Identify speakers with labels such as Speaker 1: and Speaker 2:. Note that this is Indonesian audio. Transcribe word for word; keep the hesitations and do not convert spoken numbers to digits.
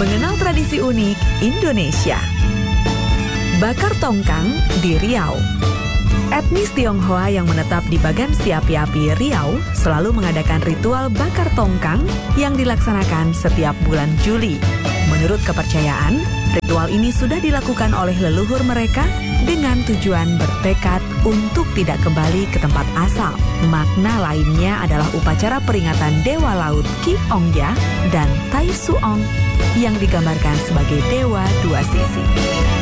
Speaker 1: Mengenal tradisi unik Indonesia. Bakar tongkang di Riau. Etnis Tionghoa yang menetap di Bagan Siapi-api, Riau selalu mengadakan ritual bakar tongkang yang dilaksanakan setiap bulan Juli. Menurut kepercayaan, ritual ini sudah dilakukan oleh leluhur mereka dengan tujuan bertekad untuk tidak kembali ke tempat asal. Makna lainnya adalah upacara peringatan Dewa Laut Ki Ongya dan Tai Suong yang digambarkan sebagai dewa dua sisi.